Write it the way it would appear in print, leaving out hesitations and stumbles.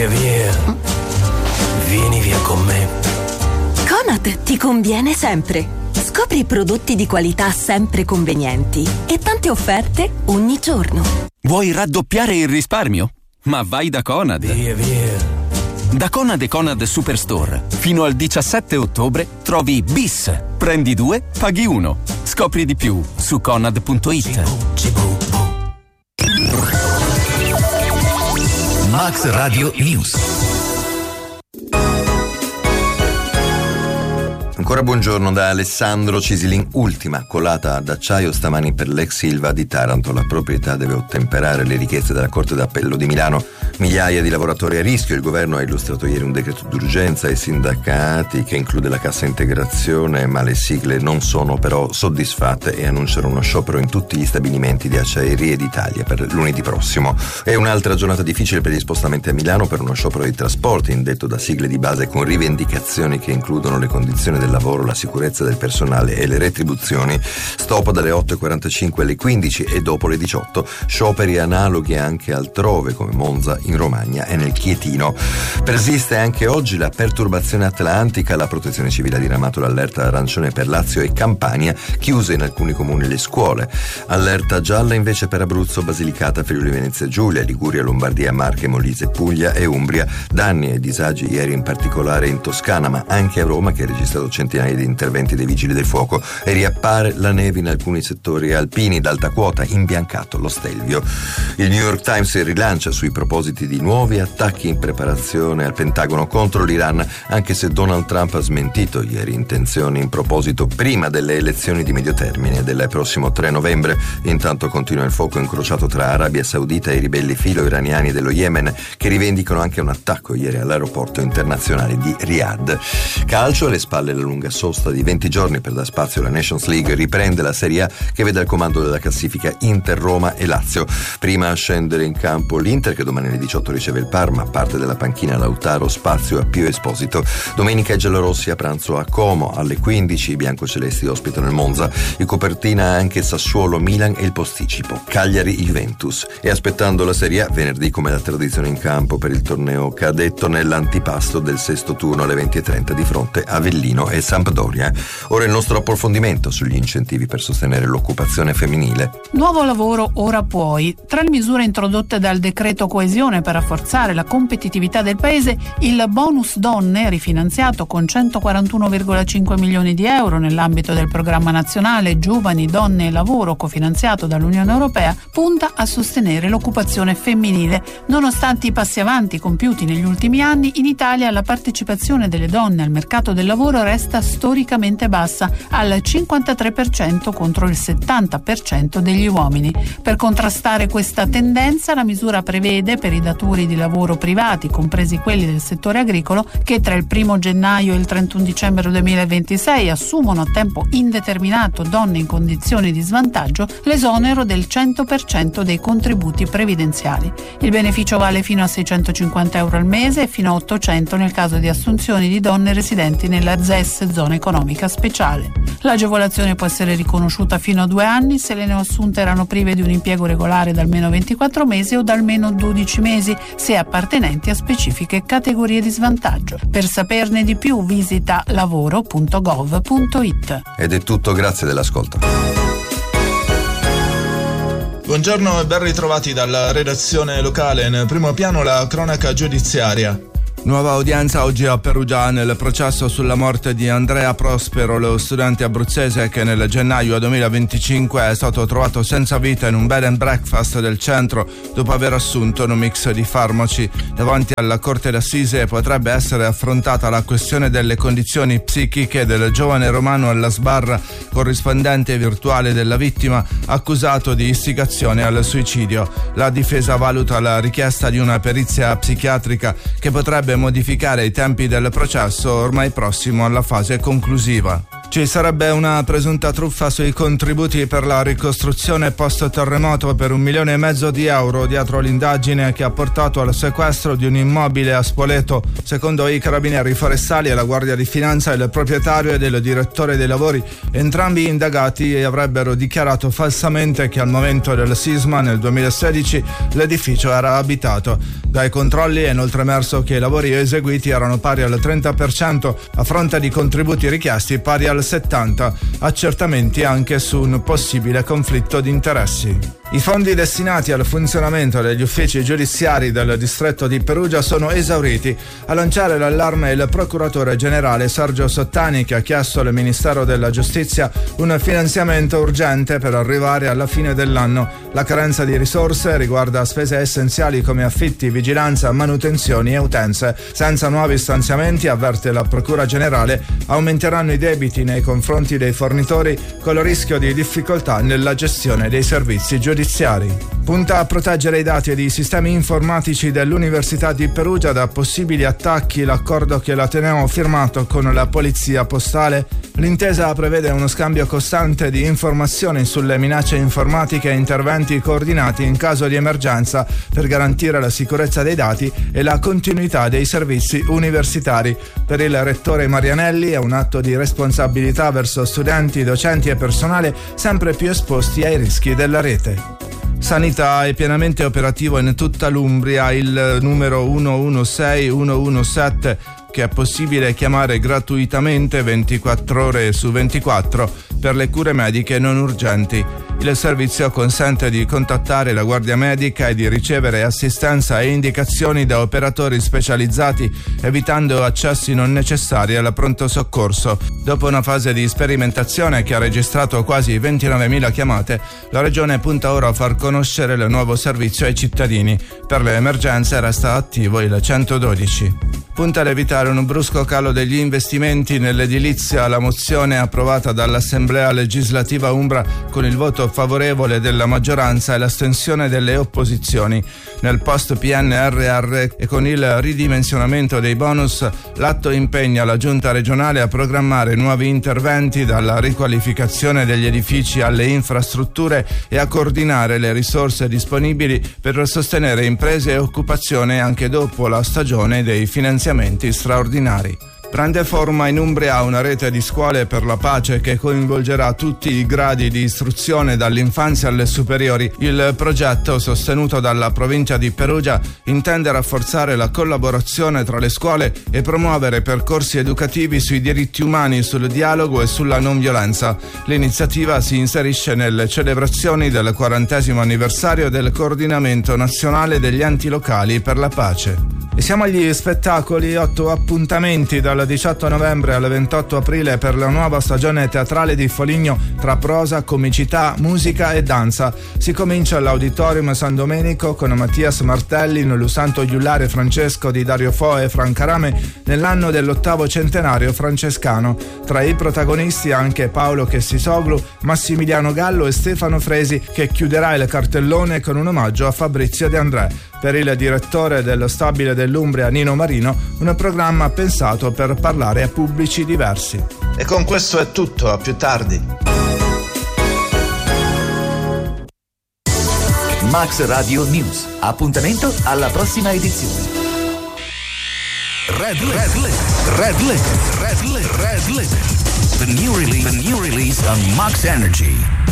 via. Vieni via con me. Conad ti conviene sempre. Scopri prodotti di qualità sempre convenienti e tante offerte ogni giorno. Vuoi raddoppiare il risparmio? Ma vai da Conad. Via. Da Conad e Conad Superstore fino al 17 ottobre trovi Bis. Prendi 2, paghi 1. Scopri di più su conad.it. Max Radio News. Ancora buongiorno da Alessandro Cisilin. Ultima colata d'acciaio stamani per l'ex Ilva di Taranto. La proprietà deve ottemperare le richieste della Corte d'Appello di Milano. Migliaia di lavoratori a rischio. Il governo ha illustrato ieri un decreto d'urgenza ai sindacati che include la cassa integrazione, ma le sigle non sono però soddisfatte e annunciano uno sciopero in tutti gli stabilimenti di Acciaierie d'Italia per lunedì prossimo. È un'altra giornata difficile per gli spostamenti a Milano per uno sciopero dei trasporti indetto da sigle di base con rivendicazioni che includono le condizioni del lavoro, la sicurezza del personale e le retribuzioni. Stop dalle 8.45 alle 15 e dopo le 18. Scioperi analoghi anche altrove come Monza, in Romagna e nel Chietino. Persiste anche oggi la perturbazione atlantica. La Protezione Civile ha diramato l'allerta arancione per Lazio e Campania, chiuse in alcuni comuni le scuole. Allerta gialla invece per Abruzzo, Basilicata, Friuli Venezia Giulia, Liguria, Lombardia, Marche, Molise, Puglia e Umbria. Danni e disagi ieri in particolare in Toscana, ma anche a Roma, che ha registrato centinaia di interventi dei vigili del fuoco, e riappare la neve in alcuni settori alpini d'alta quota, imbiancato lo Stelvio. Il New York Times rilancia sui propositi di nuovi attacchi in preparazione al Pentagono contro l'Iran, anche se Donald Trump ha smentito ieri intenzioni in proposito prima delle elezioni di medio termine del prossimo 3 novembre. Intanto continua il fuoco incrociato tra Arabia Saudita e i ribelli filo-iraniani dello Yemen, che rivendicano anche un attacco ieri all'aeroporto internazionale di Riyadh. Calcio, alle spalle la lunga sosta di 20 giorni per dar spazio alla Nations League. Riprende la Serie A, che vede al comando della classifica Inter, Roma e Lazio. Prima a scendere in campo l'Inter, che domani alle 18 riceve il Parma, parte della panchina Lautaro, spazio a Pio Esposito. Domenica i giallorossi a pranzo a Como, alle 15 i biancocelesti ospitano il Monza. In copertina anche Sassuolo, Milan e il posticipo Cagliari, Juventus. E aspettando la Serie A, venerdì come la tradizione in campo per il torneo cadetto nell'antipasto del sesto turno alle 20.30 di fronte a Avellino e Sampdoria. Ora il nostro approfondimento sugli incentivi per sostenere l'occupazione femminile. Nuovo lavoro ora puoi. Tra le misure introdotte dal decreto coesione per rafforzare la competitività del paese, il bonus donne, rifinanziato con 141,5 milioni di euro nell'ambito del programma nazionale Giovani, Donne e Lavoro, cofinanziato dall'Unione Europea, punta a sostenere l'occupazione femminile. Nonostante i passi avanti compiuti negli ultimi anni, in Italia la partecipazione delle donne al mercato del lavoro resta storicamente bassa, al 53% contro il 70% degli uomini. Per contrastare questa tendenza, la misura prevede per i datori di lavoro privati, compresi quelli del settore agricolo, che tra il 1 gennaio e il 31 dicembre 2026 assumono a tempo indeterminato donne in condizioni di svantaggio, l'esonero del 100% dei contributi previdenziali. Il beneficio vale fino a 650 euro al mese e fino a 800 nel caso di assunzioni di donne residenti nella ZES, zona economica speciale. L'agevolazione può essere riconosciuta fino a 2 anni se le neoassunte erano prive di un impiego regolare da almeno 24 mesi o da almeno 12 mesi, se appartenenti a specifiche categorie di svantaggio. Per saperne di più visita lavoro.gov.it. Ed è tutto, grazie dell'ascolto. Buongiorno e ben ritrovati dalla redazione locale. Nel primo piano la cronaca giudiziaria. Nuova udienza oggi a Perugia nel processo sulla morte di Andrea Prospero, lo studente abruzzese che nel gennaio 2025 è stato trovato senza vita in un bed and breakfast del centro dopo aver assunto un mix di farmaci. Davanti alla Corte d'Assise potrebbe essere affrontata la questione delle condizioni psichiche del giovane Romano alla Sbarra, corrispondente virtuale della vittima, accusato di istigazione al suicidio. La difesa valuta la richiesta di una perizia psichiatrica che potrebbe modificare i tempi del processo ormai prossimo alla fase conclusiva. Ci sarebbe una presunta truffa sui contributi per la ricostruzione post-terremoto per €1,5 milioni dietro l'indagine che ha portato al sequestro di un immobile a Spoleto. Secondo i carabinieri forestali e la Guardia di Finanza, il proprietario ed il direttore dei lavori, entrambi indagati, avrebbero dichiarato falsamente che al momento del sisma nel 2016 l'edificio era abitato. Dai controlli è inoltre emerso che i lavori eseguiti erano pari al 30% a fronte di contributi richiesti pari al 70%, accertamenti anche su un possibile conflitto di interessi. I fondi destinati al funzionamento degli uffici giudiziari del distretto di Perugia sono esauriti. A lanciare l'allarme il procuratore generale Sergio Sottani, che ha chiesto al Ministero della Giustizia un finanziamento urgente per arrivare alla fine dell'anno. La carenza di risorse riguarda spese essenziali come affitti, vigilanza, manutenzioni e utenze. Senza nuovi stanziamenti, avverte la Procura Generale, aumenteranno i debiti nei confronti dei fornitori con il rischio di difficoltà nella gestione dei servizi giudiziari. Punta a proteggere i dati ed i sistemi informatici dell'Università di Perugia da possibili attacchi l'accordo che l'Ateneo ha firmato con la Polizia Postale. L'intesa prevede uno scambio costante di informazioni sulle minacce informatiche e interventi coordinati in caso di emergenza per garantire la sicurezza dei dati e la continuità dei servizi universitari. Per il rettore Marianelli è un atto di responsabilità verso studenti, docenti e personale sempre più esposti ai rischi della rete. Sanità è pienamente operativo in tutta l'Umbria il numero 116 117 che è possibile chiamare gratuitamente 24 ore su 24 per le cure mediche non urgenti. Il servizio consente di contattare la guardia medica e di ricevere assistenza e indicazioni da operatori specializzati, evitando accessi non necessari al pronto soccorso. Dopo una fase di sperimentazione che ha registrato quasi 29.000 chiamate, la Regione punta ora a far conoscere il nuovo servizio ai cittadini. Per le emergenze resta attivo il 112. Punta ad evitare un brusco calo degli investimenti nell'edilizia la mozione approvata dall'Assemblea legislativa umbra con il voto favorevole della maggioranza e l'astensione delle opposizioni. Nel post PNRR e con il ridimensionamento dei bonus, l'atto impegna la Giunta regionale a programmare nuovi interventi dalla riqualificazione degli edifici alle infrastrutture e a coordinare le risorse disponibili per sostenere imprese e occupazione anche dopo la stagione dei finanziamenti straordinari. Prende forma in Umbria una rete di scuole per la pace che coinvolgerà tutti i gradi di istruzione dall'infanzia alle superiori. Il progetto, sostenuto dalla provincia di Perugia, intende rafforzare la collaborazione tra le scuole e promuovere percorsi educativi sui diritti umani, sul dialogo e sulla non violenza. L'iniziativa si inserisce nelle celebrazioni del 40° anniversario del Coordinamento Nazionale degli Enti Locali per la Pace. E siamo agli spettacoli, 8 appuntamenti dal 18 novembre al 28 aprile per la nuova stagione teatrale di Foligno tra prosa, comicità, musica e danza. Si comincia all'Auditorium San Domenico con Mattias Martelli, Lusanto Giullare, Francesco di Dario Fo e Francarame nell'anno dell'8° centenario francescano. Tra i protagonisti anche Paolo Chessisoglu, Massimiliano Gallo e Stefano Fresi, che chiuderà il cartellone con un omaggio a Fabrizio De André. Per il direttore dello Stabile dell'Umbria Nino Marino, un programma pensato per parlare a pubblici diversi. E con questo è tutto, a più tardi. Max Radio News. Appuntamento alla prossima edizione. Red Limit. The new release on Max Energy.